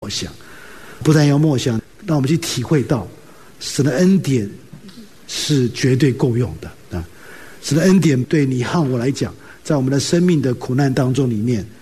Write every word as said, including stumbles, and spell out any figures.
想，不但要默想，让我们去体会到神的恩典是绝对够用的啊！神的恩典对你和我来讲，在我们的生命的苦难当中里面